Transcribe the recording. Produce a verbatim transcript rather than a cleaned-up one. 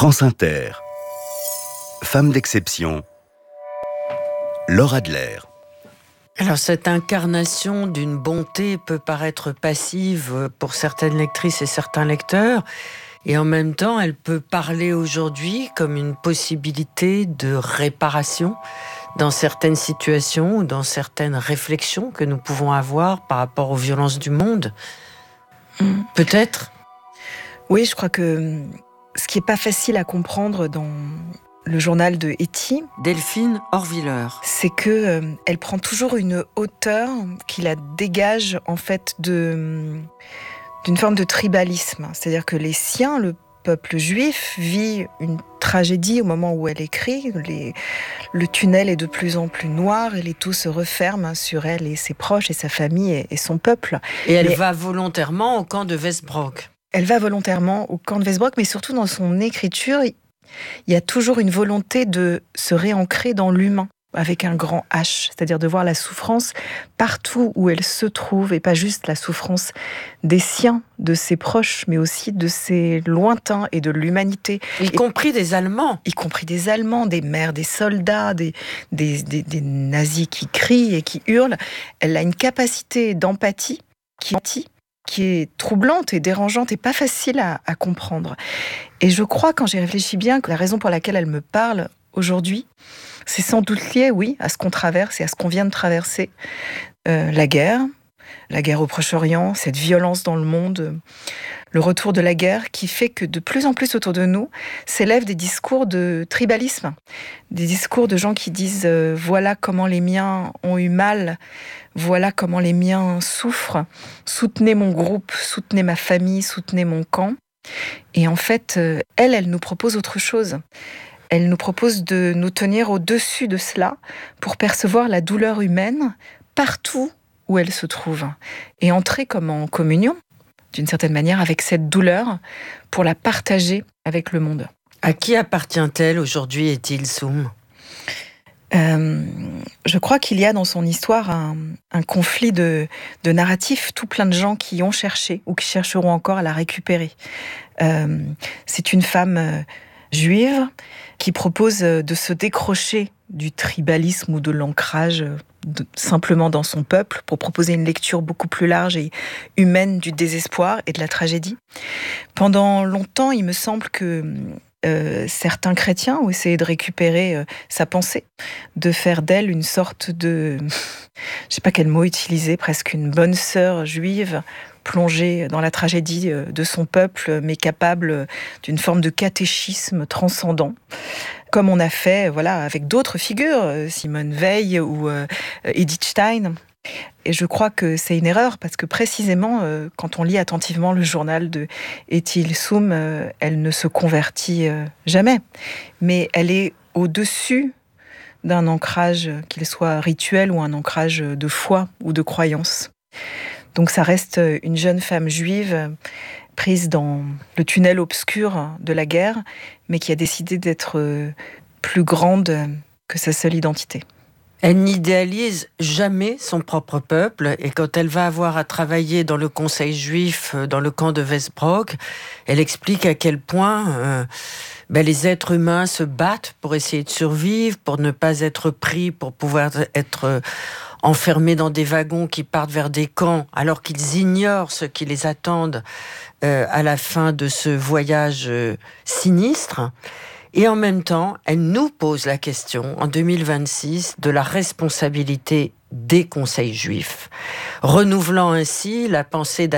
France Inter. Femme d'exception. Laure Adler. Alors cette incarnation d'une bonté peut paraître passive pour certaines lectrices et certains lecteurs, et en même temps elle peut parler aujourd'hui comme une possibilité de réparation dans certaines situations ou dans certaines réflexions que nous pouvons avoir par rapport aux violences du monde. Mmh. Peut-être. Oui, je crois que ce qui n'est pas facile à comprendre dans le journal de Etty, Delphine Horviller, c'est que euh, elle prend toujours une hauteur qui la dégage en fait de d'une forme de tribalisme. C'est-à-dire que les siens, le peuple juif, vit une tragédie au moment où elle écrit. Les, le tunnel est de plus en plus noir et les taux se referment sur elle et ses proches et sa famille et, et son peuple. Et elle mais va volontairement au camp de Westbrook. Elle va volontairement au camp de Westbrook, mais surtout dans son écriture, il y a toujours une volonté de se réancrer dans l'humain, avec un grand H, c'est-à-dire de voir la souffrance partout où elle se trouve, et pas juste la souffrance des siens, de ses proches, mais aussi de ses lointains et de l'humanité. Y et, compris des Allemands. Y compris des Allemands, des mères, des soldats, des, des, des, des nazis qui crient et qui hurlent. Elle a une capacité d'empathie qui qui est troublante et dérangeante et pas facile à, à comprendre. Et je crois, quand j'y réfléchis bien, que la raison pour laquelle elle me parle aujourd'hui, c'est sans doute lié, oui, à ce qu'on traverse et à ce qu'on vient de traverser. Euh, la guerre, la guerre au Proche-Orient, cette violence dans le monde, le retour de la guerre qui fait que de plus en plus autour de nous s'élèvent des discours de tribalisme, des discours de gens qui disent euh, « voilà comment les miens ont eu mal », voilà comment les miens souffrent, soutenez mon groupe, soutenez ma famille, soutenez mon camp. Et en fait, elle, elle nous propose autre chose. Elle nous propose de nous tenir au-dessus de cela pour percevoir la douleur humaine partout où elle se trouve. Et entrer comme en communion, d'une certaine manière, avec cette douleur pour la partager avec le monde. À qui appartient-elle aujourd'hui, Etty Hillesum ? Euh, je crois qu'il y a dans son histoire un, un conflit de, de narratifs, tout plein de gens qui ont cherché ou qui chercheront encore à la récupérer. Euh, c'est une femme euh, juive qui propose de se décrocher du tribalisme ou de l'ancrage de, simplement dans son peuple pour proposer une lecture beaucoup plus large et humaine du désespoir et de la tragédie. Pendant longtemps, il me semble que Euh, certains chrétiens ont essayé de récupérer euh, sa pensée, de faire d'elle une sorte de, je ne sais pas quel mot utiliser, presque une bonne sœur juive, plongée dans la tragédie euh, de son peuple, mais capable d'une forme de catéchisme transcendant, comme on a fait voilà, avec d'autres figures, euh, Simone Weil ou euh, Edith Stein. Et je crois que c'est une erreur, parce que précisément, euh, quand on lit attentivement le journal de Etty Hillesum, euh, elle ne se convertit euh, jamais. Mais elle est au-dessus d'un ancrage, qu'il soit rituel ou un ancrage de foi ou de croyance. Donc ça reste une jeune femme juive prise dans le tunnel obscur de la guerre, mais qui a décidé d'être plus grande que sa seule identité. Elle n'idéalise jamais son propre peuple, et quand elle va avoir à travailler dans le conseil juif, dans le camp de Westbrook, elle explique à quel point euh, ben, les êtres humains se battent pour essayer de survivre, pour ne pas être pris, pour pouvoir être euh, enfermés dans des wagons qui partent vers des camps, alors qu'ils ignorent ce qui les attendent euh, à la fin de ce voyage euh, sinistre. Et en même temps, elle nous pose la question, en deux mille vingt-six, de la responsabilité des conseils juifs, renouvelant ainsi la pensée